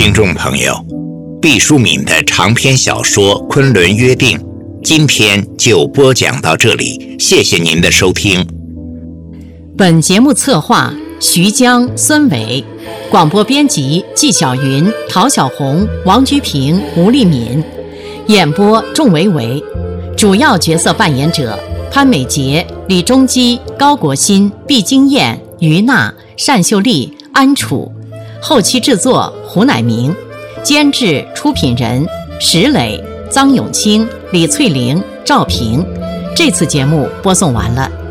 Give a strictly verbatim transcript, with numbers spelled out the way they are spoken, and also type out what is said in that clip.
听众朋友，毕淑敏的长篇小说《昆仑约定》今天就播讲到这里，谢谢您的收听。 本节目策划徐江、孙伟，广播编辑纪晓云、陶小红、王菊平、吴丽敏，演播仲维维，主要角色扮演者潘美杰、李中基、高国新、毕金燕、于娜、单秀丽、安楚，后期制作胡乃明，监制出品人石磊、臧永清、李翠玲、赵平。这次节目播送完了。